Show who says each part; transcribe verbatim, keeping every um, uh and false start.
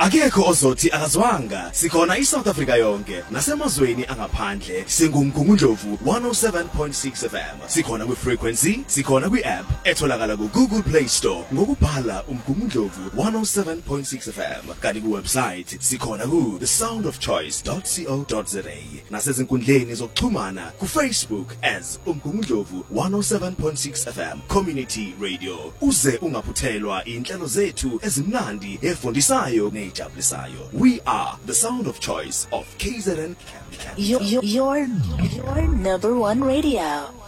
Speaker 1: Akekho ozothi akazwanga. Sikhona iSouth Africa yonke nasemazweni angaphandle. Singumgungundlovu one oh seven point six F M. Sikhona kwi-frequency, sikhona kwi-app etholakala ku-Google Play Store ngokubhala umgungundlovu one oh seven point six F M. Kanti ku-website sikhona ku the sound of choice dot co dot za. Nasezinkundleni zokuxhumana ku-Facebook as umgungundlovu one oh seven point six F M Community Radio. Uze ungaphuthelwa inhlelo zethu ezimnandi efundisayo nejabulisayo. We are the sound of choice of K Z N Capital.
Speaker 2: Your, your, your, your number one radio.